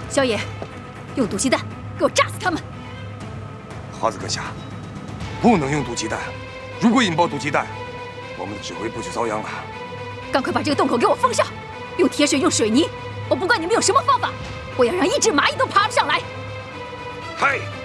萧爷，用毒气弹给我炸死他们！ 华子阁下，不能用毒气弹。如果引爆毒气弹，我们的指挥部就遭殃了。 赶快把这个洞口给我封上，用铁水，用水泥，我不管你们有什么方法，我要让一只蚂蚁都爬不上来。 嗨。